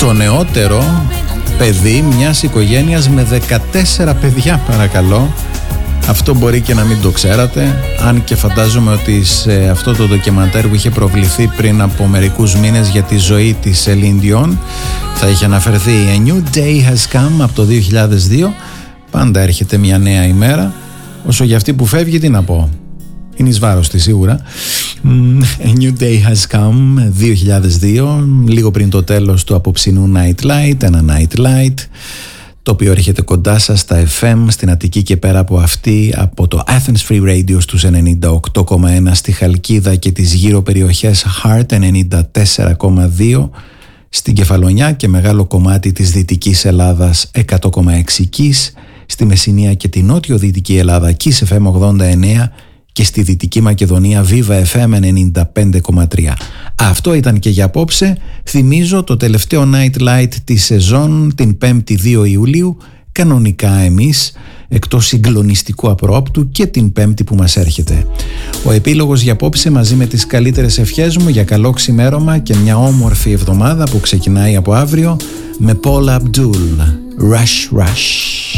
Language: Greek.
το νεότερο παιδί μιας οικογένειας με 14 παιδιά, παρακαλώ. Αυτό μπορεί και να μην το ξέρατε, αν και φαντάζομαι ότι σε αυτό το ντοκιμαντέρ που είχε προβληθεί πριν από μερικούς μήνες για τη ζωή της Celine Dion θα είχε αναφερθεί A New Day Has Come από το 2002. Πάντα έρχεται μια νέα ημέρα, όσο για αυτή που φεύγει τι να πω, είναι εις βάρος της σίγουρα. A New Day Has Come 2002, λίγο πριν το τέλος του απόψινού Night Light, ένα Night Light το οποίο έρχεται κοντά σας στα FM στην Αττική και πέρα από αυτή, από το Athens Free Radio στους 98,1 στη Χαλκίδα και τις γύρω περιοχές Heart 94,2 στην Κεφαλονιά και μεγάλο κομμάτι της Δυτικής Ελλάδας 100,6 Kiss, στη Μεσσηνία και τη Νότιο-Δυτική Ελλάδα Kiss FM 89 και στη Δυτική Μακεδονία Viva FM 95,3. Αυτό ήταν και για απόψε. Θυμίζω το τελευταίο Night Light της σεζόν την 5η 2 Ιουλίου, κανονικά εμείς, εκτός συγκλονιστικού απρόπτου και την Πέμπτη που μας έρχεται. Ο επίλογος για απόψε μαζί με τις καλύτερες ευχές μου για καλό ξημέρωμα και μια όμορφη εβδομάδα που ξεκινάει από αύριο με Paula Abdul, Rush Rush.